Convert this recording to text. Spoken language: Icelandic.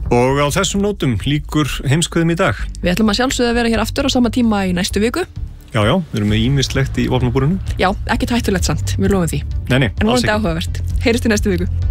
Og á þessum nótum lýkur heimskveðum í dag. Við ætlum að sjálfsögðu að vera hér aftur á sama tíma í næstu viku. Já, við erum með ýmislegt í vopnabúrinu. Já, ekkert hættulegt samt, við lofum því. Nei, en vonandi áhugavert. Heyrist í næstu viku.